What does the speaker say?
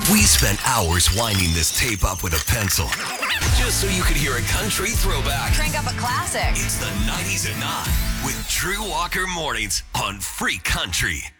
We spent hours winding this tape up with a pencil just so you could hear a country throwback. Crank up a classic. It's the 90s at 9 with Drew Walker Mornings on Free Country.